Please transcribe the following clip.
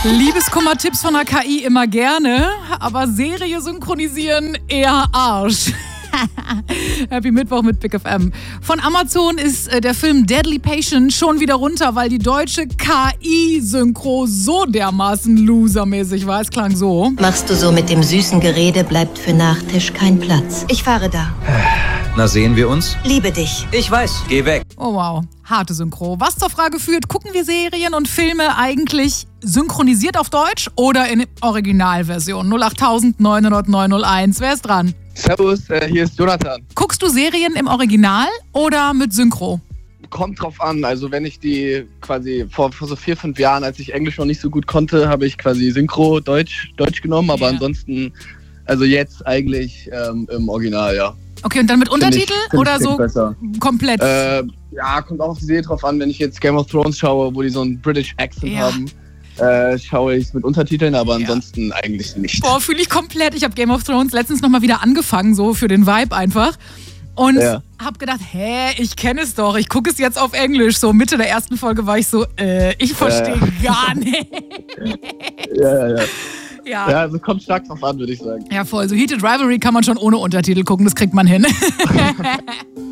Liebeskummer-Tipps von der KI immer gerne, aber Serie synchronisieren eher Arsch. Happy Mittwoch mit Big FM. Von Amazon ist der Film Deadly Patient schon wieder runter, weil die deutsche KI-Synchro so dermaßen losermäßig war. Es klang so. Machst du so mit dem süßen Gerede, bleibt für Nachtisch kein Platz. Ich fahre da. Na, sehen wir uns? Liebe dich. Ich weiß, geh weg. Oh wow, harte Synchro. Was zur Frage führt, gucken wir Serien und Filme eigentlich synchronisiert auf Deutsch oder in Originalversion? 08000 900 901. Wer ist dran? Servus, hier ist Jonathan. Guckst du Serien im Original oder mit Synchro? Kommt drauf an, also wenn ich die quasi vor so 4-5 Jahren, als ich Englisch noch nicht so gut konnte, habe ich quasi Synchro Deutsch genommen, aber ansonsten, also jetzt eigentlich im Original, ja. Okay, und dann mit Untertitel oder so besser. Komplett? Ja, kommt auch auf die Serie drauf an, wenn ich jetzt Game of Thrones schaue, wo die so einen British Accent haben. Schaue ich es mit Untertiteln, aber ansonsten eigentlich nicht. Boah, fühle ich komplett. Ich habe Game of Thrones letztens nochmal wieder angefangen, so für den Vibe einfach. Und habe gedacht, ich kenne es doch, ich gucke es jetzt auf Englisch. So Mitte der ersten Folge war ich so, ich verstehe gar nicht. Ja, also kommt stark drauf an, würde ich sagen. Ja, voll. So Heated Rivalry kann man schon ohne Untertitel gucken, das kriegt man hin.